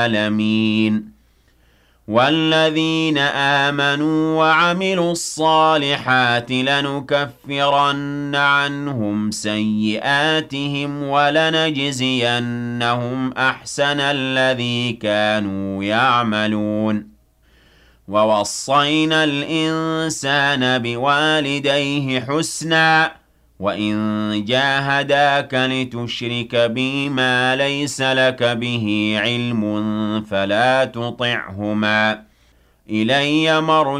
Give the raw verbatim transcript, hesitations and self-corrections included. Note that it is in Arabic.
العالمين والذين آمنوا وعملوا الصالحات لنكفرن عنهم سيئاتهم ولنجزينهم أحسن الذي كانوا يعملون ووصينا الإنسان بوالديه حسنا وإن جاهداك لتشرك بي ما ليس لك به علم فلا تطعهما إلي مرجعكم